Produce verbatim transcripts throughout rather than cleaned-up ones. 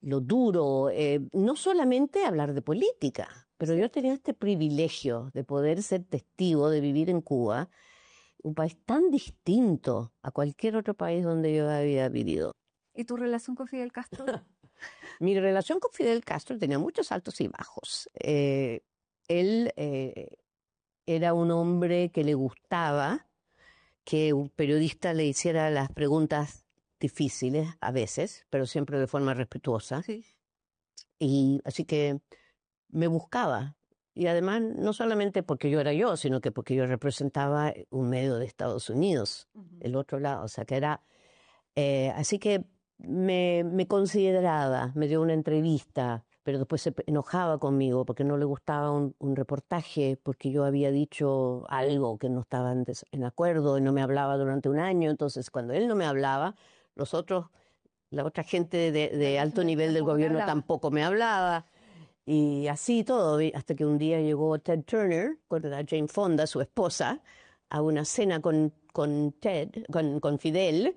lo duro, eh, no solamente hablar de política, pero yo tenía este privilegio de poder ser testigo de vivir en Cuba, un país tan distinto a cualquier otro país donde yo había vivido. ¿Y tu relación con Fidel Castro? Mi relación con Fidel Castro tenía muchos altos y bajos. Eh, él eh, era un hombre que le gustaba que un periodista le hiciera las preguntas difíciles a veces, pero siempre de forma respetuosa. Sí. Y así que me buscaba. Y además, no solamente porque yo era yo, sino que porque yo representaba un medio de Estados Unidos, Ujú. el otro lado. O sea, que era... eh, así que me, me consideraba, me dio una entrevista, pero después se enojaba conmigo porque no le gustaba un, un reportaje, porque yo había dicho algo que no estaba en, des- en acuerdo y no me hablaba durante un año. Entonces, cuando él no me hablaba, los otros, la otra gente de, de alto nivel del Tampoco te gobierno hablaba. tampoco me hablaba. Y así todo, y hasta que un día llegó Ted Turner con la Jane Fonda, su esposa, a una cena con, con Ted, con, con Fidel,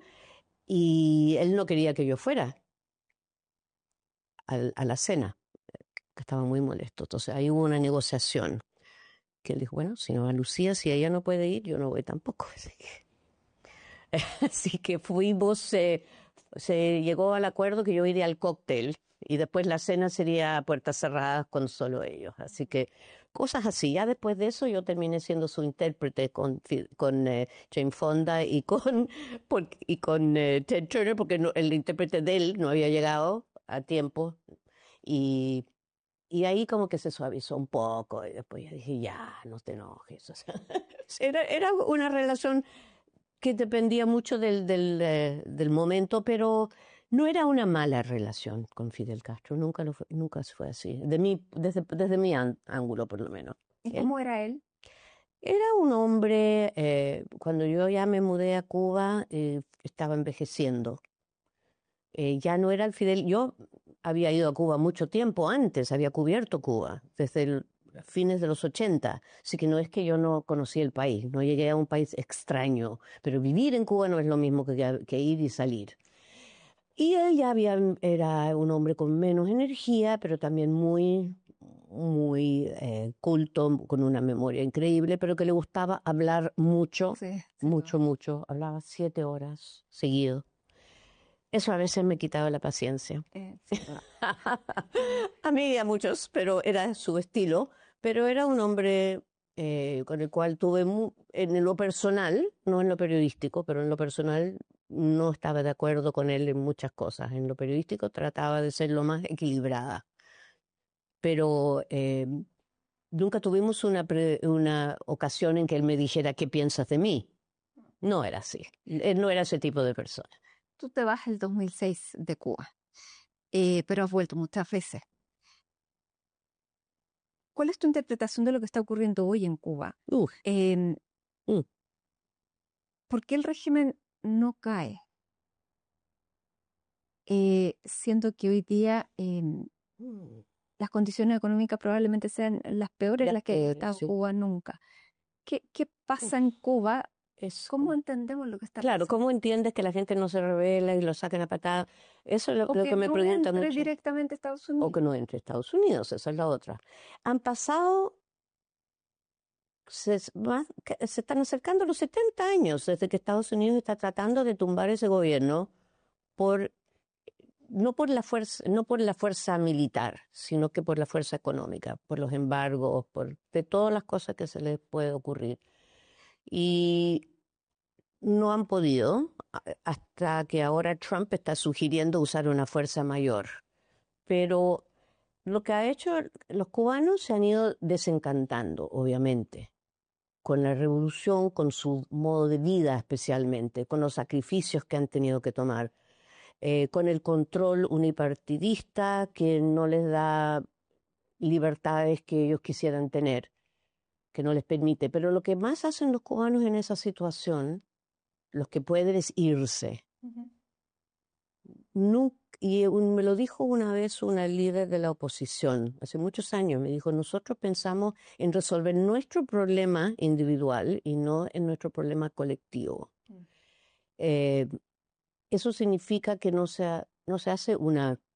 y él no quería que yo fuera al- a, la cena, que estaba muy molesto. Entonces ahí hubo una negociación, que él dijo, bueno, si no va Lucía, si ella no puede ir, yo no voy tampoco. Así que, así que fuimos, eh, se llegó al acuerdo que yo iría al cóctel y después la cena sería a puertas cerradas con solo ellos. Así que cosas así. Ya después de eso yo terminé siendo su intérprete con, Fi- con eh, Jane Fonda y con, por- y con eh, Ted Turner, porque no- el intérprete de él no había llegado a tiempo. Y, y ahí como que se suavizó un poco y después ya dije, ya, no te enojes. O sea, era, era una relación que dependía mucho del, del, eh, del momento, pero no era una mala relación con Fidel Castro, nunca, lo fue, nunca fue así, de mí, desde, desde mi án- ángulo por lo menos. ¿Y Él cómo era él? era un hombre, eh, cuando yo ya me mudé a Cuba, eh, estaba envejeciendo. Eh, ya no era el Fidel, yo había ido a Cuba mucho tiempo antes, había cubierto Cuba, desde el fines de los ochenta, así que no es que yo no conocí el país, no llegué a un país extraño, pero vivir en Cuba no es lo mismo que, que ir y salir. Y él ya había, era un hombre con menos energía, pero también muy, muy eh, culto, con una memoria increíble, pero que le gustaba hablar mucho, Sí, sin duda. mucho, mucho. Hablaba siete horas seguido. Eso a veces me quitaba la paciencia. Eh, sin duda. A mí y a muchos, pero era su estilo. Pero era un hombre eh, con el cual tuve, mu- en lo personal, no en lo periodístico, pero en lo personal no estaba de acuerdo con él en muchas cosas. En lo periodístico trataba de ser lo más equilibrada. Pero eh, nunca tuvimos una, pre- una ocasión en que él me dijera qué piensas de mí. No era así. Él no era ese tipo de persona. Tú te vas el dos mil seis de Cuba, eh, pero has vuelto muchas veces. ¿Cuál es tu interpretación de lo que está ocurriendo hoy en Cuba? Uf, Em, mm. ¿por qué el régimen no cae? Eh, siendo que hoy día em, Mm. las condiciones económicas probablemente sean las peores Las las que ha peores, estado sí. Cuba nunca. ¿Qué, qué pasa en Uf, Cuba? es ¿Cómo entendemos lo que está claro, pasando? ¿cómo entiendes que la gente no se revela y lo sacan a patada? Eso es lo, O lo que que me no pregunta entre mucho. directamente a Estados O que Unidos. no entre a Estados Unidos, esa es la otra. Han pasado, se, más- que- se están acercando los setenta años desde que Estados Unidos está tratando de tumbar ese gobierno por, no por la fuerza, no por la fuerza militar, sino que por la fuerza económica, por los embargos, por de todas las cosas que se les puede ocurrir. Y no han podido, a- hasta que ahora Trump está sugiriendo usar una fuerza mayor. Pero lo que ha hecho, los cubanos se han ido desencantando, obviamente, con la revolución, con su modo de vida especialmente, con los sacrificios que han tenido que tomar, eh, con el control unipartidista que no les da libertades que ellos quisieran tener, que no les permite. Pero lo que más hacen los cubanos en esa situación, los que pueden, es irse. Ujú. Nun- y un- me lo dijo una vez una líder de la oposición, hace muchos años, me dijo, nosotros pensamos en resolver nuestro problema individual y no en nuestro problema colectivo. Mm. Eh, Eso significa que no se, ha- no se hace una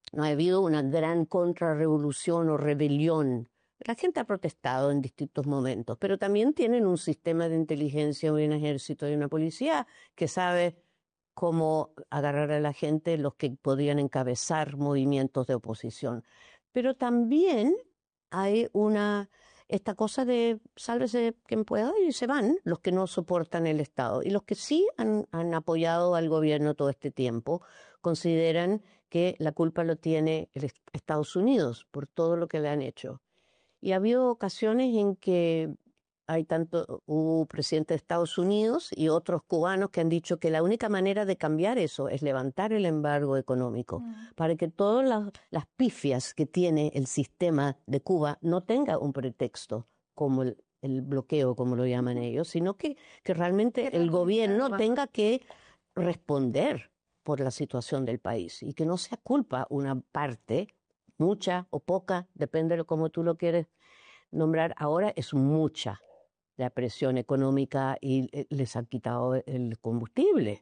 no ha habido una gran contrarrevolución o rebelión. La gente ha protestado en distintos momentos, pero también tienen un sistema de inteligencia, un ejército y una policía que sabe cómo agarrar a la gente, los que podrían encabezar movimientos de oposición. Pero también hay una, esta cosa de sálvese quien pueda y se van los que no soportan el Estado. Y los que sí han, han apoyado al gobierno todo este tiempo consideran que la culpa lo tiene el Estados Unidos por todo lo que le han hecho. Y ha habido ocasiones en que hay tanto, hubo presidentes de Estados Unidos y otros cubanos que han dicho que la única manera de cambiar eso es levantar el embargo económico, mm. para que todas las, las pifias que tiene el sistema de Cuba no tenga un pretexto como el, el bloqueo, como lo llaman ellos, sino que, que realmente el gobierno tenga que responder por la situación del país y que no sea culpa una parte, mucha o poca, depende de cómo tú lo quieres nombrar. Ahora es mucha la presión económica y les han quitado el combustible.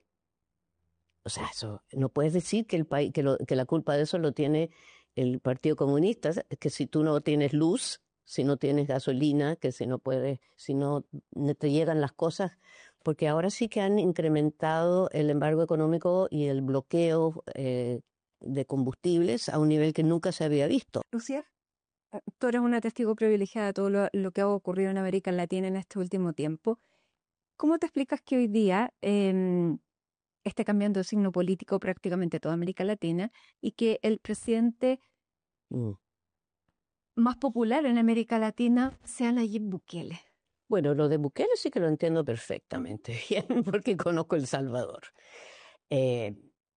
O sea, eso no puedes decir que el país, que, lo, que la culpa de eso lo tiene el Partido Comunista, que si tú no tienes luz, si no tienes gasolina, que si no puedes, si no te llegan las cosas, porque ahora sí que han incrementado el embargo económico y el bloqueo eh, de combustibles a un nivel que nunca se había visto. Lucía, tú eres una testigo privilegiada de todo lo, lo que ha ocurrido en América Latina en este último tiempo. ¿Cómo te explicas que hoy día eh, esté cambiando de signo político prácticamente toda América Latina y que el presidente mm. más popular en América Latina sea Nayib Bukele? Bueno, lo de Bukele sí que lo entiendo perfectamente bien, porque conozco El Salvador. Eh,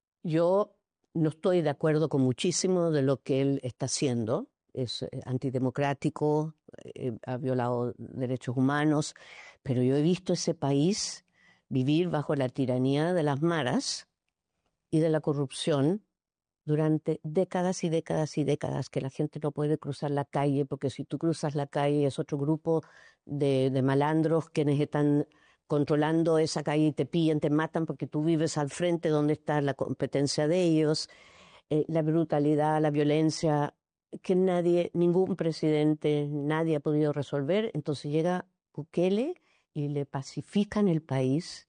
yo no estoy de acuerdo con muchísimo de lo que él está haciendo. Es antidemocrático, eh, ha violado derechos humanos, pero yo he visto ese país vivir bajo la tiranía de las maras y de la corrupción durante décadas y décadas y décadas, que la gente no puede cruzar la calle, porque si tú cruzas la calle es otro grupo de, de malandros quienes están controlando esa calle y te pillan, te matan porque tú vives al frente donde está la competencia de ellos, eh, la brutalidad, la violencia, que nadie, ningún presidente, nadie ha podido resolver. Entonces llega Bukele y le pacifican el país.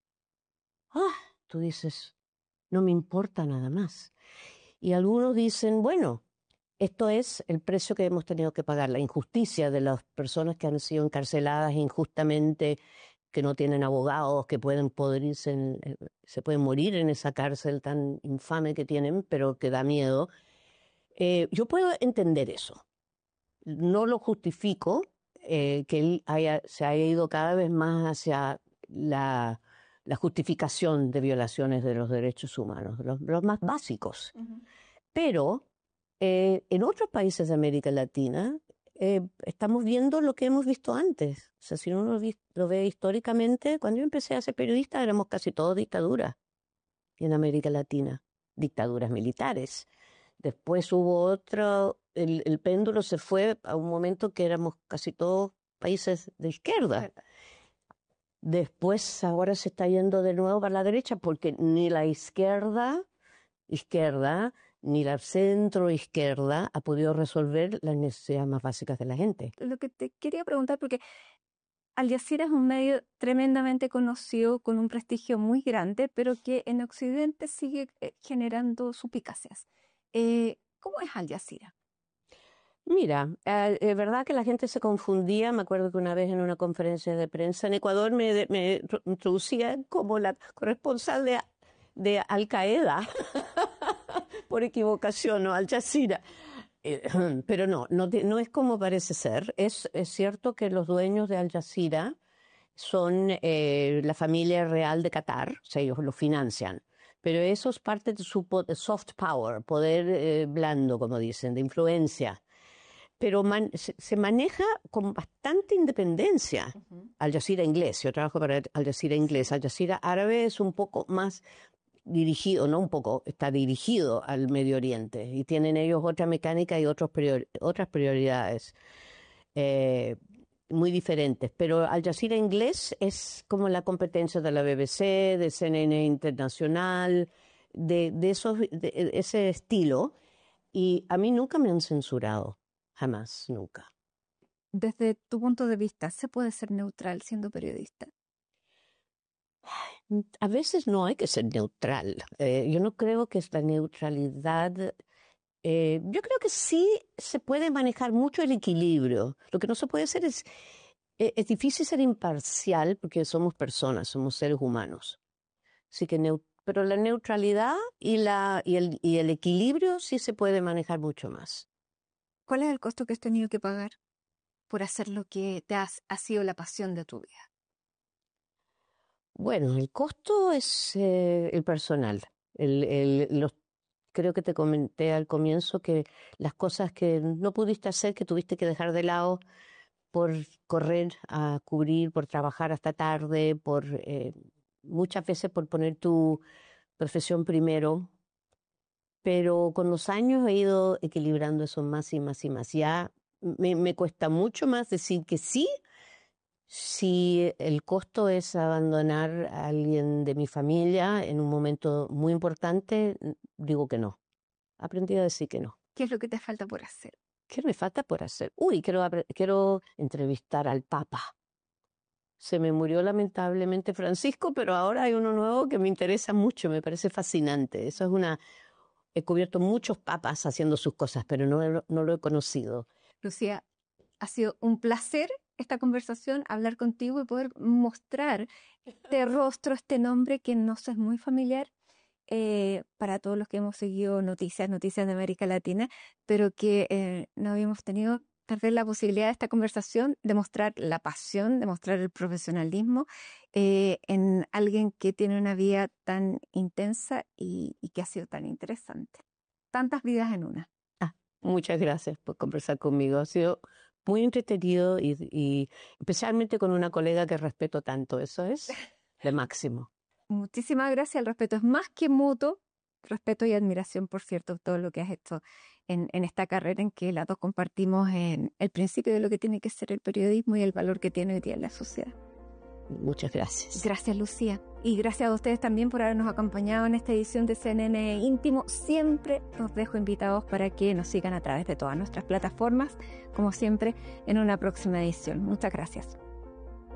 Ah, tú dices, no me importa nada más. Y algunos dicen, bueno, esto es el precio que hemos tenido que pagar, la injusticia de las personas que han sido encarceladas injustamente, que no tienen abogados, que pueden podrirse en, se pueden morir en esa cárcel tan infame que tienen, pero que da miedo. Eh, yo puedo entender eso. No lo justifico, eh, que él haya, se haya ido cada vez más hacia la, la justificación de violaciones de los derechos humanos, los, los más básicos. Uh-huh. Pero eh, en otros países de América Latina eh, estamos viendo lo que hemos visto antes. O sea, si uno lo, vi, lo ve históricamente, cuando yo empecé a ser periodista éramos casi todos dictaduras en América Latina, dictaduras militares. Después hubo otro, el, el péndulo se fue a un momento que éramos casi todos países de izquierda. Después ahora se está yendo de nuevo para la derecha porque ni la izquierda, izquierda, ni la centro izquierda ha podido resolver las necesidades más básicas de la gente. Lo que te quería preguntar, porque Al Jazeera es un medio tremendamente conocido, con un prestigio muy grande, pero que en Occidente sigue eh, generando suspicacias. Eh, ¿Cómo es Al Jazeera? Mira, eh, es verdad que la gente se confundía. Me acuerdo que una vez en una conferencia de prensa en Ecuador me, me introducían como la corresponsal de, de Al Qaeda, por equivocación, ¿no? Al Jazeera. Eh, pero no, no, no es como parece ser. Es, es cierto que los dueños de Al Jazeera son eh, la familia real de Qatar, o sea, ellos lo financian. Pero eso es parte de su soft power, poder eh, blando, como dicen, de influencia. Pero man, se, se maneja con bastante independencia. Uh-huh. Al Jazeera inglés, yo trabajo para Al Jazeera inglés. Al Jazeera árabe es un poco más dirigido, no un poco, está dirigido al Medio Oriente y tienen ellos otra mecánica y otros priori, otras prioridades eh, muy diferentes. Pero Al Jazeera inglés es como la competencia de la B B C, de C N N Internacional, de, de, esos, de ese estilo. Y a mí nunca me han censurado, jamás, nunca. Desde tu punto de vista, ¿se puede ser neutral siendo periodista? A veces no hay que ser neutral. Eh, yo no creo que esta neutralidad, eh, yo creo que sí se puede manejar mucho el equilibrio. Lo que no se puede hacer es, eh, es difícil ser imparcial porque somos personas, somos seres humanos. Así que, neu- pero la neutralidad y, la, y, el, y el equilibrio sí se puede manejar mucho más. ¿Cuál es el costo que has tenido que pagar por hacer lo que te has, ha sido la pasión de tu vida? Bueno, el costo es eh, el personal. El, el- los, creo que te comenté al comienzo que las cosas que no pudiste hacer, que tuviste que dejar de lado por correr a cubrir, por trabajar hasta tarde, por eh, muchas veces por poner tu profesión primero. Pero con los años he ido equilibrando eso más y más y más. Ya me, me cuesta mucho más decir que sí. Si el costo es abandonar a alguien de mi familia en un momento muy importante, n- digo que no. Aprendí a decir que no. ¿Qué es lo que te falta por hacer? ¿Qué me falta por hacer? Uy, quiero, apre- quiero entrevistar al Papa. Se me murió lamentablemente Francisco, pero ahora hay uno nuevo que me interesa mucho, me parece fascinante. Eso es una... He cubierto muchos papas haciendo sus cosas, pero no, lo- no lo he conocido. Lucía, ha sido un placer esta conversación, hablar contigo y poder mostrar este rostro, este nombre que nos es muy familiar eh, para todos los que hemos seguido noticias, noticias de América Latina, pero que eh, no habíamos tenido tal vez la posibilidad de esta conversación de mostrar la pasión, de mostrar el profesionalismo eh, en alguien que tiene una vida tan intensa y, y que ha sido tan interesante. Tantas vidas en una. Ah, muchas gracias por conversar conmigo. Ha sido muy entretenido y, y especialmente con una colega que respeto tanto. Eso es lo máximo. Muchísimas gracias. El respeto es más que mutuo. Respeto y admiración, por cierto, todo lo que has hecho en, en esta carrera en que las dos compartimos en el principio de lo que tiene que ser el periodismo y el valor que tiene hoy día en la sociedad. Muchas gracias. Gracias, Lucía. Y gracias a ustedes también por habernos acompañado en esta edición de C N N Íntimo. Siempre los dejo invitados para que nos sigan a través de todas nuestras plataformas, como siempre, en una próxima edición. Muchas gracias.